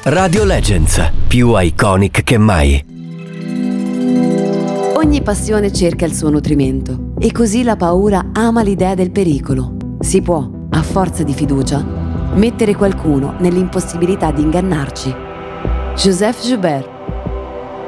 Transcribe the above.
Radio Legends, più iconic che mai. Ogni passione cerca il suo nutrimento e così la paura ama l'idea del pericolo. Si può, a forza di fiducia, mettere qualcuno nell'impossibilità di ingannarci. Joseph Joubert.